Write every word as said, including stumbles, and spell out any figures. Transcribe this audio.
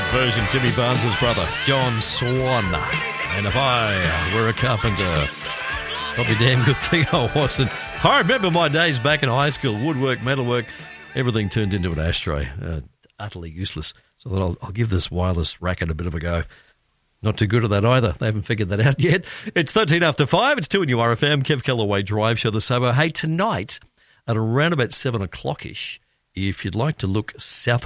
great version, Jimmy Barnes' brother, John Swan. And if I were a carpenter, probably a damn good thing I wasn't. I remember my days back in high school, woodwork, metalwork, everything turned into an ashtray. Uh, utterly useless. So that I'll, I'll give this wireless racket a bit of a go. Not too good at that either. They haven't figured that out yet. It's thirteen after five. It's two in your R F M. Kev Callaway Drive Show the Sabo. Hey, tonight at around about seven o'clock-ish, if you'd like to look south